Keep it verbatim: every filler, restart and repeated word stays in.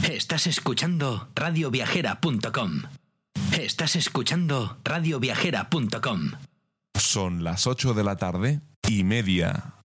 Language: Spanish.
Estás escuchando radio viajera punto com. Estás escuchando radio viajera punto com. Son las ocho de la tarde y media.